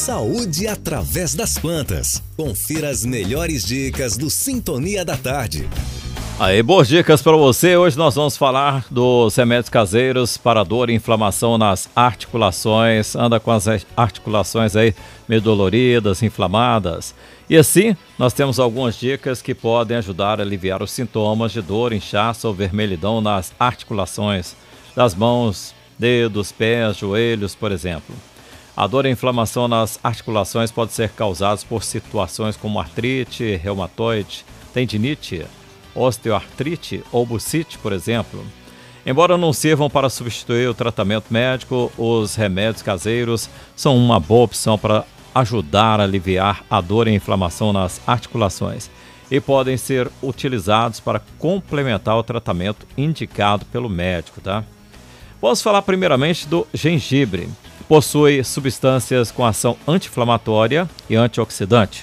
Saúde através das plantas. Confira as melhores dicas do Sintonia da Tarde. Aí, boas dicas para você. Hoje nós vamos falar dos remédios caseiros para dor e inflamação nas articulações. Anda com as articulações aí meio doloridas, inflamadas. E assim, nós temos algumas dicas que podem ajudar a aliviar os sintomas de dor, inchaço ou vermelhidão nas articulações das mãos, dedos, pés, joelhos, por exemplo. A dor e inflamação nas articulações pode ser causadas por situações como artrite, reumatoide, tendinite, osteoartrite ou bursite, por exemplo. Embora não sirvam para substituir o tratamento médico, os remédios caseiros são uma boa opção para ajudar a aliviar a dor e inflamação nas articulações e podem ser utilizados para complementar o tratamento indicado pelo médico, tá? Vamos falar primeiramente do gengibre. Possui substâncias com ação anti-inflamatória e antioxidante.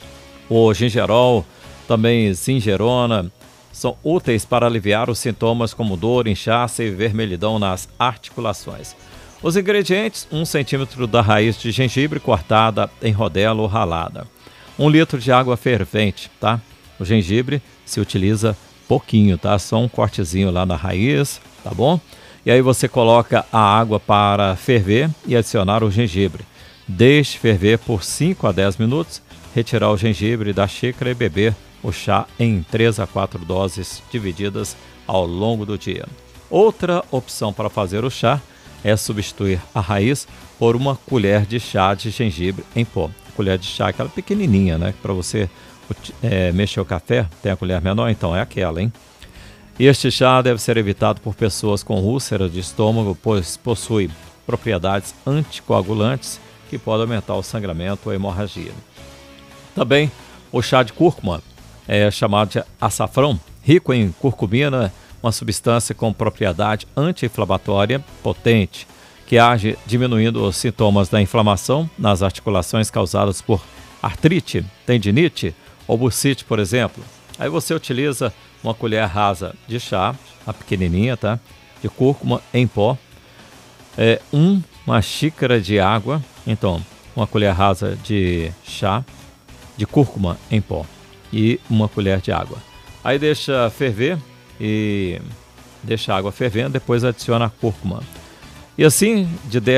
O gingerol, também zingerona, são úteis para aliviar os sintomas como dor, inchaço e vermelhidão nas articulações. Os ingredientes: 1 centímetro da raiz de gengibre cortada em rodela ou ralada. 1 litro de água fervente, tá? O gengibre se utiliza pouquinho, tá? Só um cortezinho lá na raiz, tá bom? E aí você coloca a água para ferver e adicionar o gengibre. Deixe ferver por 5 a 10 minutos, retirar o gengibre da xícara e beber o chá em 3 a 4 doses divididas ao longo do dia. Outra opção para fazer o chá é substituir a raiz por uma colher de chá de gengibre em pó. A colher de chá, aquela pequenininha, né? Para você mexer o café, tem a colher menor, então é aquela, hein? Este chá deve ser evitado por pessoas com úlcera de estômago, pois possui propriedades anticoagulantes que podem aumentar o sangramento ou a hemorragia. Também o chá de cúrcuma é chamado de açafrão, rico em curcumina, uma substância com propriedade anti-inflamatória potente, que age diminuindo os sintomas da inflamação nas articulações causadas por artrite, tendinite ou bursite, por exemplo. Aí você utiliza uma colher rasa de chá, a pequenininha, tá? De cúrcuma em pó, uma xícara de água, então uma colher rasa de chá de cúrcuma em pó e uma colher de água. Aí deixa ferver e deixa a água fervendo, depois adiciona a cúrcuma. E assim,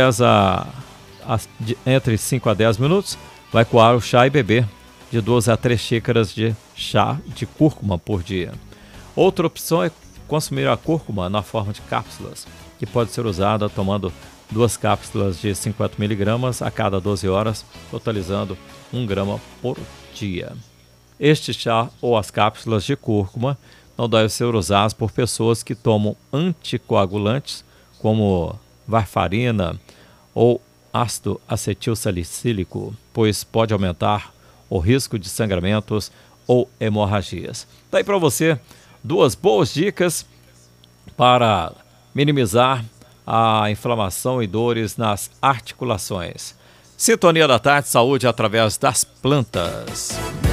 entre 5 a 10 minutos, vai coar o chá e beber de 2 a 3 xícaras de chá de cúrcuma por dia. Outra opção é consumir a cúrcuma na forma de cápsulas, que pode ser usada tomando 2 cápsulas de 50 mg a cada 12 horas, totalizando 1 grama por dia. Este chá ou as cápsulas de cúrcuma não devem ser usadas por pessoas que tomam anticoagulantes como varfarina ou ácido acetilsalicílico, pois pode aumentar o risco de sangramentos ou hemorragias. Daí para você 2 boas dicas para minimizar a inflamação e dores nas articulações. Sintonia da Tarde, saúde através das plantas.